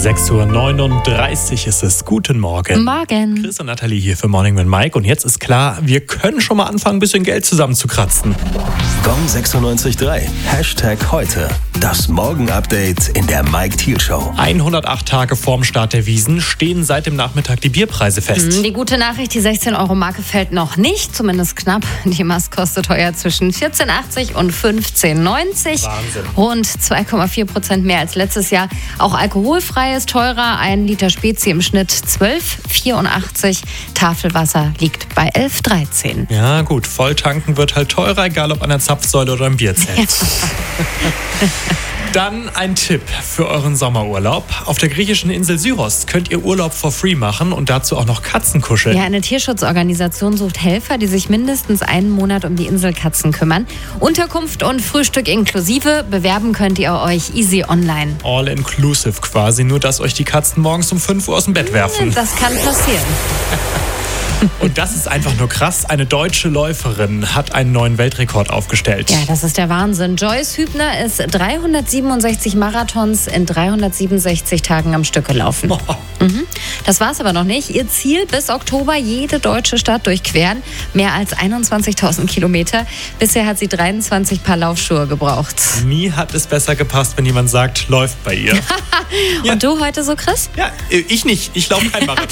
6:39 Uhr ist es. Guten Morgen. Morgen. Chris und Nathalie hier für Morning with Mike. Und jetzt ist klar, wir können schon mal anfangen, ein bisschen Geld zusammenzukratzen. Gong 96.3. #heute. Das Morgen-Update in der Mike Thiel Show. 108 Tage vorm Start der Wiesn stehen seit dem Nachmittag die Bierpreise fest. Die gute Nachricht, die 16-Euro-Marke fällt noch nicht, zumindest knapp. Die Mast kostet heuer zwischen 14,80 und 15,90. Wahnsinn. Rund 2,4% mehr als letztes Jahr. Auch alkoholfrei ist teurer. 1 Liter Spezi im Schnitt 12,84. Tafelwasser liegt bei 11,13. Ja gut, Volltanken wird halt teurer, egal ob an der Zapfsäule oder im Bierzelt. Dann ein Tipp für euren Sommerurlaub. Auf der griechischen Insel Syros könnt ihr Urlaub for free machen und dazu auch noch Katzen kuscheln. Ja, eine Tierschutzorganisation sucht Helfer, die sich mindestens einen Monat um die Inselkatzen kümmern. Unterkunft und Frühstück inklusive. Bewerben könnt ihr euch easy online. All inclusive quasi, nur dass euch die Katzen morgens um 5 Uhr aus dem Bett werfen. Das kann passieren. Und das ist einfach nur krass. Eine deutsche Läuferin hat einen neuen Weltrekord aufgestellt. Ja, das ist der Wahnsinn. Joyce Hübner ist 367 Marathons in 367 Tagen am Stück gelaufen. Das war's aber noch nicht. Ihr Ziel bis Oktober jede deutsche Stadt durchqueren. Mehr als 21.000 Kilometer. Bisher hat sie 23 Paar Laufschuhe gebraucht. Nie hat es besser gepasst, wenn jemand sagt, läuft bei ihr. Und du heute so, Chris? Ja, ich nicht. Ich laufe kein Marathon.